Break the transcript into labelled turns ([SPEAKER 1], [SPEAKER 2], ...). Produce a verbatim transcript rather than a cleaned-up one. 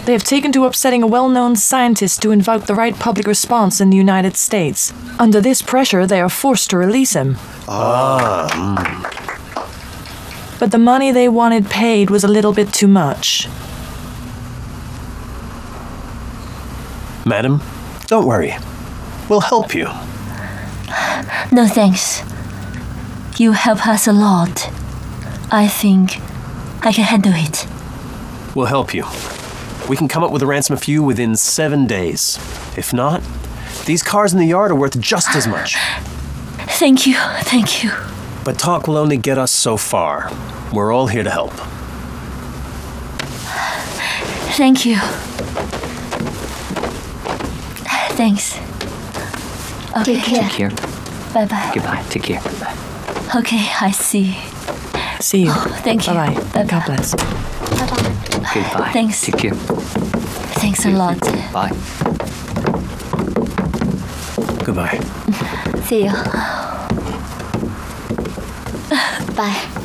[SPEAKER 1] They have taken to upsetting a well-known scientist to invoke the right public response in the United States. Under this pressure, they are forced to release him.
[SPEAKER 2] Ah. Mm.
[SPEAKER 1] But the money they wanted paid was a little bit too much.
[SPEAKER 2] Madam, don't worry. We'll help you.
[SPEAKER 3] No thanks. You help us a lot. I think I can handle it.
[SPEAKER 2] We'll help you. We can come up with a ransom for you within seven days. If not, these cars in the yard are worth just as much.
[SPEAKER 3] Thank you, thank you.
[SPEAKER 2] But talk will only get us so far. We're all here to help.
[SPEAKER 3] Thank you. Thanks. Okay.
[SPEAKER 4] Take care. Take care.
[SPEAKER 3] Bye-bye.
[SPEAKER 4] Goodbye. Take care. Bye.
[SPEAKER 3] Okay, I see.
[SPEAKER 1] See you.
[SPEAKER 3] Oh, thank you.
[SPEAKER 1] Bye-bye.
[SPEAKER 3] Bye-bye.
[SPEAKER 1] God bless.
[SPEAKER 4] Goodbye.
[SPEAKER 3] Thanks.
[SPEAKER 4] Take care.
[SPEAKER 3] Thanks a lot.
[SPEAKER 4] Bye.
[SPEAKER 2] Goodbye.
[SPEAKER 3] See you.
[SPEAKER 5] Bye.